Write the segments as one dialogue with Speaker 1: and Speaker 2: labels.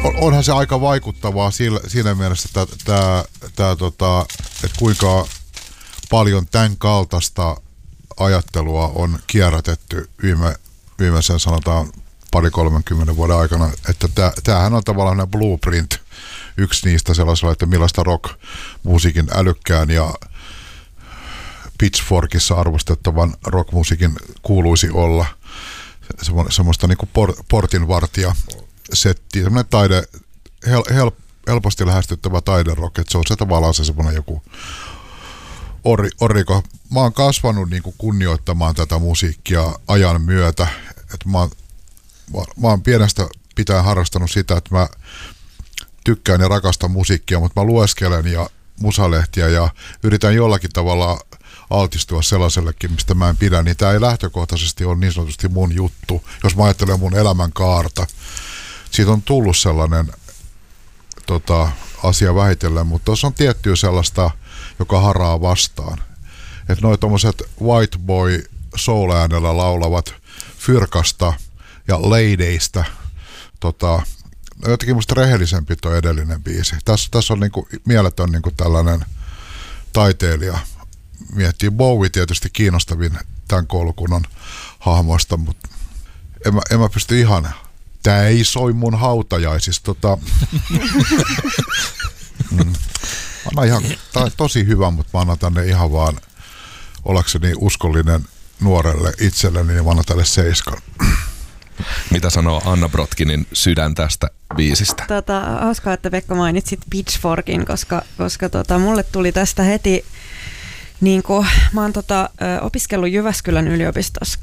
Speaker 1: onhan se aika vaikuttavaa siinä mielessä, että kuinka paljon tämän kaltaista ajattelua on kierrätetty viimeisen sanotaan 30 vuoden aikana, että tämähän on tavallaan blueprint, yksi niistä sellaisella, että millaista rock-musiikin älykkään ja Pitchforkissa arvostettavan rockmusiikin kuuluisi olla. Semmoista niinku portinvartija setti, semmoinen helposti lähestyttävä taiderock, että se on se tavallaan se semmoinen joku oriko. Mä oon kasvanut niinku kunnioittamaan tätä musiikkia ajan myötä, että mä oon pienestä pitäen harrastanut sitä, että mä tykkään ja rakastan musiikkia, mutta mä lueskelen ja musalehtiä ja yritän jollakin tavalla altistua sellaisellekin, mistä mä en pidä, niin tää ei lähtökohtaisesti ole niin sanotusti mun juttu, jos mä ajattelen mun elämän kaarta. Siitä on tullut sellainen asia vähitellen, mutta tuossa on tiettyä sellaista, joka haraa vastaan. Että noi tommoset white boy soul-äänellä laulavat Fyrkasta ja Ladyistä, jotenkin musta rehellisempi toi edellinen biisi. Tässä on niinku mieletön niinku tällainen taiteilija. Miettii Bowie tietysti kiinnostavin tämän koulukunnan hahmoista, mutta en mä pysty ihan. Tää ei soi mun hautajaisista. Tää on tosi hyvä, mutta mä annan tänne ihan vaan ollakseni uskollinen nuorelle itselleni, niin mä annan tälle 7.
Speaker 2: Mitä sanoo Anna Brotkinin sydän tästä biisistä?
Speaker 3: Hauskaa, että Pekka mainitsit Pitchforkin, koska mulle tuli tästä heti, niin kuin, mä oon opiskellut Jyväskylän yliopistossa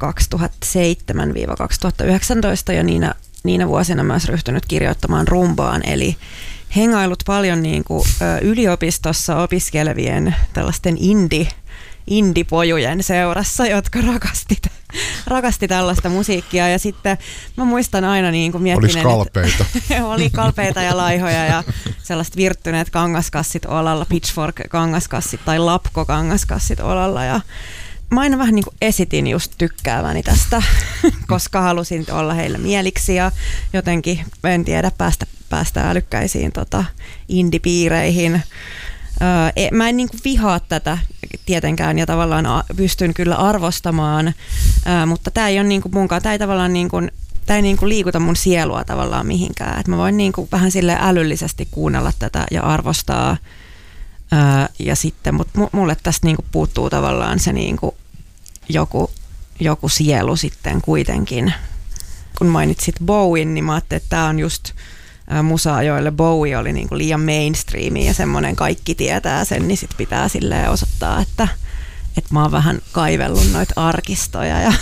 Speaker 3: 2007-2019 ja niinä vuosina myös ryhtynyt kirjoittamaan rumbaan, eli hengailut paljon niin kuin, yliopistossa opiskelevien tällaisten indipojujen seurassa, jotka rakasti tällaista musiikkia. Ja sitten mä muistan aina niin kuin miettinen,
Speaker 1: kalpeita.
Speaker 3: Oli kalpeita ja laihoja ja sellaiset virttyneet kangaskassit olalla, Pitchfork-kangaskassit tai Lapko-kangaskassit olalla. Ja mä aina vähän niin kuin esitin just tykkääväni tästä, koska halusin olla heille mieliksi ja jotenkin, en tiedä, päästä älykkäisiin indipiireihin. Mä en niinku vihaa tätä tietenkään ja tavallaan pystyn kyllä arvostamaan, mutta tää ei ole niinku munkaan, tää ei tavallaan niinku liikuta mun sielua tavallaan mihinkään. Et mä voin niinku vähän sille älyllisesti kuunnella tätä ja arvostaa ja sitten, mutta mulle tästä niinku puuttuu tavallaan se niinku joku sielu sitten kuitenkin. Kun mainitsit Bowien, niin mä ajattelin, että tää on just musaa, joille Bowie oli niinku liian mainstreamia ja semmoinen kaikki tietää sen, niin sit pitää silleen osoittaa, että mä oon vähän kaivellut noita arkistoja ja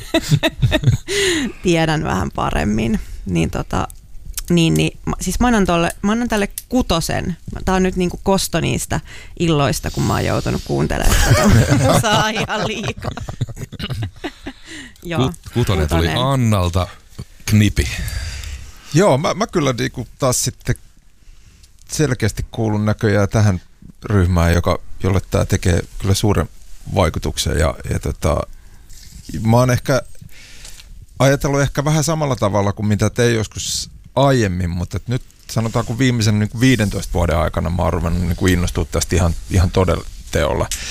Speaker 3: tiedän vähän paremmin. Siis mä annan tälle 6. Tää on nyt niinku kosto niistä illoista, kun mä oon joutunut kuuntelemaan tätä musaa ihan liikaa. Joo,
Speaker 2: 6 tuli Annalta. Knipi.
Speaker 4: Joo, mä kyllä niinku taas sitten selkeästi kuulun näköjään tähän ryhmään, jolle tämä tekee kyllä suuren vaikutuksen. Mä oon ehkä ajatellut vähän samalla tavalla kuin mitä te joskus aiemmin, mutta nyt sanotaanko viimeisen 15 vuoden aikana mä oon ruvennut innostua tästä ihan todella teolla.